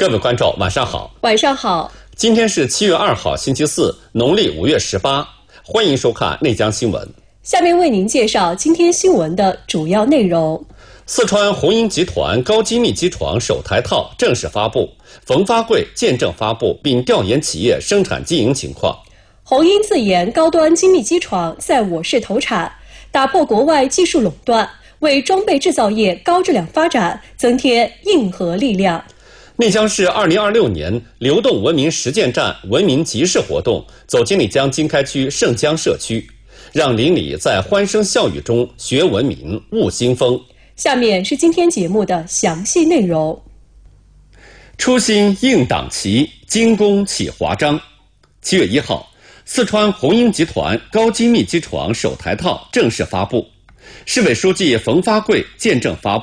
各位观众，晚上好。 晚上好。 今天是7月2号，星期四，农历5月18。欢迎收看内江新闻。 下面为您介绍今天新闻的主要内容。 四川红鹰集团高精密机床首台套正式发布，冯发贵见证发布并调研企业生产经营情况。 红鹰自研高端精密机床在我市投产，打破国外技术垄断，为装备制造业高质量发展增添硬核力量。 内江市2026年流动文明实践站文明集市活动走进内江经开区盛江社区，让邻里在欢声笑语中学文明、悟新风。 下面是今天节目的详细内容。 初心应党旗，精工启华章。7月1号，四川红鹰集团高精密机床首台套正式发布，市委书记冯发贵见证发布。